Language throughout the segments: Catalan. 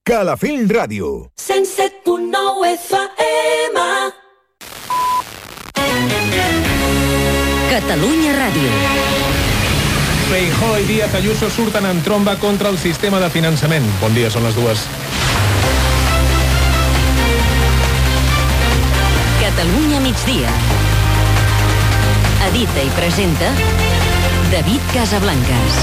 Calafell Ràdio. 107.9 FM. Catalunya Ràdio. Feijóo i Díaz Ayuso surten en tromba contra el sistema de finançament. Bon dia, són les 2. Catalunya migdia. Edita i presenta David Casablancas.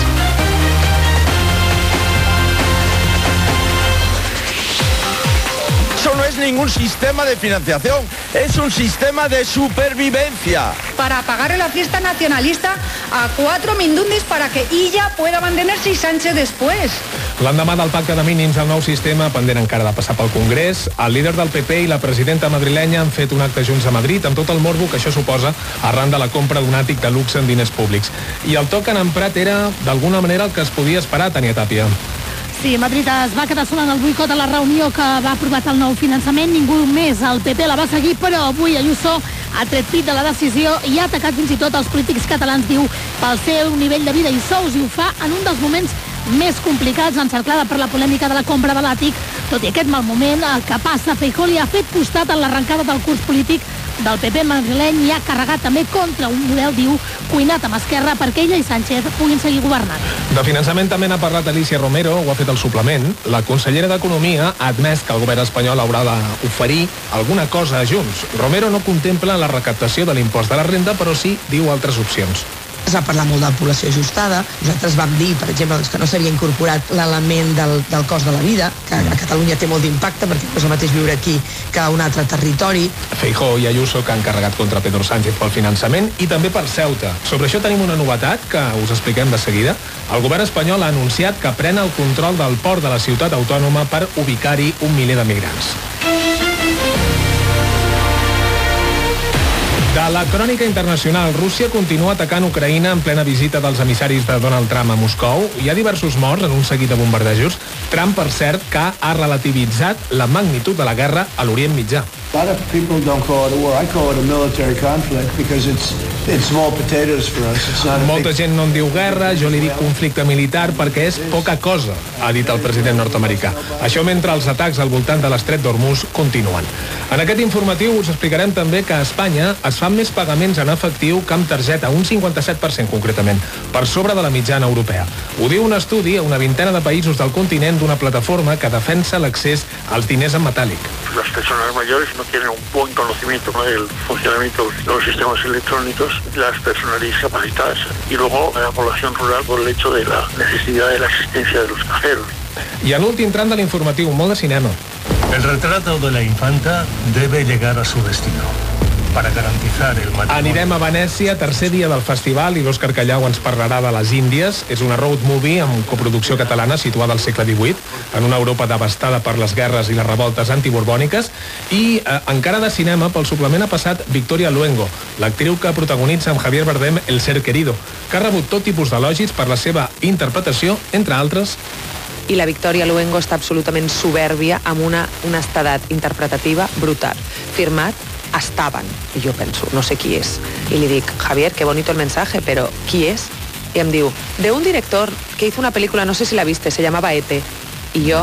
Eso no es ningún sistema de financiación, es un sistema de supervivencia. Para pagarle la fiesta nacionalista a 4 mindundis para que Illa pueda mantenerse y Sánchez después. L'endemà del pacte de mínims al nou sistema, pendent encara de passar pel Congrés, el líder del PP i la presidenta madrilenya han fet un acte junts a Madrid amb tot el morbo que això suposa arran de la compra d'un àtic de luxe en diners públics. I el to que han emprat era, d'alguna manera, el que es podia esperar, Tania Tàpia. Sí, Madrid es va quedar sola en el boicot a la reunió que va aprovar el nou finançament. Ningú més, el PP la va seguir, però avui Ayuso ha tret pit de la decisió i ha atacat fins i tot els polítics catalans, diu, pel seu nivell de vida i sous, i ho fa en un dels moments més complicats, encerclada per la polèmica de la compra de l'àtic. Tot i aquest mal moment que passa, Feijóo li ha fet costat en l'arrencada del curs polític del PP madrileny i ha carregat també contra un model, diu, cuinat amb Esquerra perquè ella i Sánchez puguin seguir governant. De finançament també n'ha parlat Alicia Romero, ho ha fet el suplement. La consellera d'Economia ha admès que el govern espanyol haurà d'oferir alguna cosa a Junts. Romero no contempla la recaptació de l'impost de la renda, però sí diu altres opcions. Es va parlar molt de la població ajustada. Nosaltres vam dir, per exemple, que no s'havia incorporat l'element del cost de la vida, que a Catalunya té molt d'impacte, perquè no és el mateix viure aquí que a un altre territori. Feijóo i Ayuso, que han carregat contra Pedro Sánchez pel finançament, i també per Ceuta. Sobre això tenim una novetat que us expliquem de seguida. El govern espanyol ha anunciat que pren el control del port de la ciutat autònoma per ubicar-hi 1 miler de migrants. De la crònica internacional, Rússia continua atacant Ucraïna en plena visita dels emissaris de Donald Trump a Moscou. Hi ha diversos morts en un seguit de bombardejos. Trump, per cert, que ha relativitzat la magnitud de la guerra a l'Orient Mitjà. A lot of people don't call it a war. I call it a military conflict because it's small potatoes for us. It's not Molta gent no en diu guerra, jo li dic conflicte militar perquè és poca cosa, ha dit el president nord-americà. Això mentre els atacs al voltant de l'estret d'Hormuz continuen. En aquest informatiu us explicarem també que a Espanya es fan més pagaments en efectiu que amb targeta, un 57% concretament, per sobre de la mitjana europea. Ho diu un estudi a una vintena de països del continent d'una plataforma que defensa l'accés als diners en metàl·lic. Las personas mayores no tienen un buen conocimiento, ¿no?, del funcionamiento de los sistemas electrónicos, las personas discapacitadas y luego la población rural por el hecho de la necesidad de la existencia de los cajeros. I a l'últim tram de l'informatiu, molt de cinema. El retrato de la infanta debe llegar a su destino. Para garantizar el matrimonio. Anirem a Venècia, tercer dia del festival, i l'Òscar Callau ens parlarà de les Índies. És una road movie amb coproducció catalana situada al segle XVIII, en una Europa devastada per les guerres i les revoltes antiborbòniques. I encara de cinema, pel suplement ha passat Victoria Luengo, l'actriu que protagonitza amb Javier Bardem El ser querido, que ha rebut tot tipus d'elogis per la seva interpretació, entre altres. I la Victoria Luengo està absolutament soberbia amb una honestedat interpretativa brutal. Firmat Estaban. I jo penso, no sé qui és. I li dic, Javier, qué bonito el mensaje, pero ¿qui es? I em diu, de un director que hizo una película, no sé si la viste, se llamaba E.T. I jo